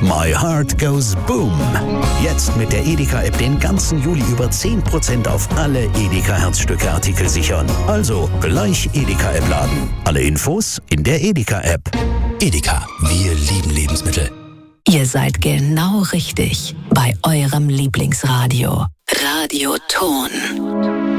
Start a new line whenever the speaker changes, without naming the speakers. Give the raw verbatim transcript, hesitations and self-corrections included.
My Heart Goes Boom. Jetzt mit der Edeka-App den ganzen Juli über zehn Prozent auf alle Edeka-Herzstücke-Artikel sichern. Also gleich Edeka-App laden. Alle Infos in der Edeka-App.
Edeka, wir lieben Lebensmittel.
Ihr seid genau richtig bei eurem Lieblingsradio. Radio Ton.